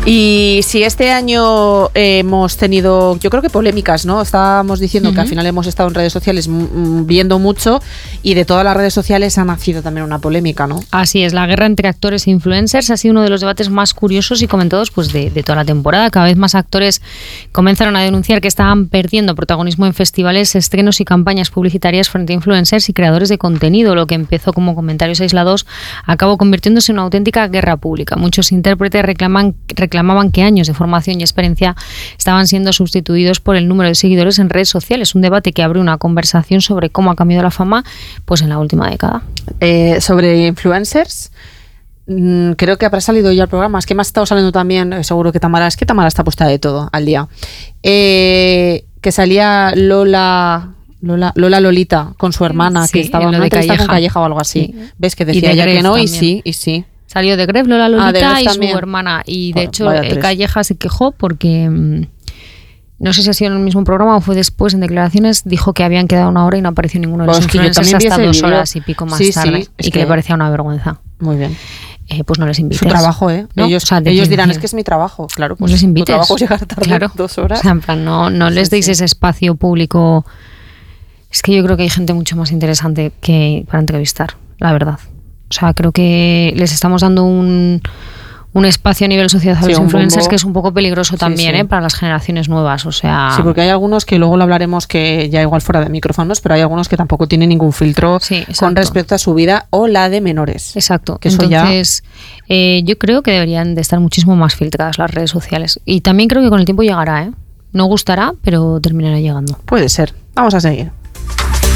Y si este año hemos tenido, yo creo que polémicas, ¿no? Estábamos diciendo que al final hemos estado en redes sociales viendo mucho y de todas las redes sociales ha nacido también una polémica, ¿no? Así es, la guerra entre actores e influencers ha sido uno de los debates más curiosos y comentados pues de toda la temporada. Cada vez más actores comenzaron a denunciar que estaban perdiendo protagonismo en festivales, estrenos y campañas publicitarias frente a influencers y creadores de contenido. Lo que empezó como comentarios aislados acabó convirtiéndose en una auténtica guerra pública. Muchos intérpretes reclamaban que años de formación y experiencia estaban siendo sustituidos por el número de seguidores en redes sociales. Un debate que abre una conversación sobre cómo ha cambiado la fama pues en la última década. Sobre influencers, creo que habrá salido ya el programa. Es que me ha estado saliendo también, seguro que Tamara está puesta de todo al día. Que salía Lolita con su hermana, que estaba en una entrevista con Calleja o algo así. Sí. ¿Ves que decía ya que no? También. Y sí. Salió de Gref, Lolita y también. Su hermana. Y de hecho, Calleja se quejó porque no sé si ha sido en el mismo programa o fue después, en declaraciones, dijo que habían quedado 1 hora y no apareció ninguno de los influencers hasta 2 horas y pico más tarde. Y que le parecía una vergüenza. Muy bien. Pues no les invites. Su trabajo, ¿eh? ¿No? Ellos dirán, es que es mi trabajo. Claro, pues no les invites. Tu trabajo es llegar tarde 2 horas. O sea, en plan, no les deis ese espacio público. Es que yo creo que hay gente mucho más interesante que para entrevistar, la verdad. O sea, creo que les estamos dando un espacio a nivel sociedad a los influencers que es un poco peligroso también, para las generaciones nuevas. O sea, sí, porque hay algunos que luego lo hablaremos que ya igual fuera de micrófonos, pero hay algunos que tampoco tienen ningún filtro con respecto a su vida o la de menores. Exacto. Que entonces, yo creo que deberían de estar muchísimo más filtradas las redes sociales. Y también creo que con el tiempo llegará, No gustará, pero terminará llegando. Puede ser. Vamos a seguir.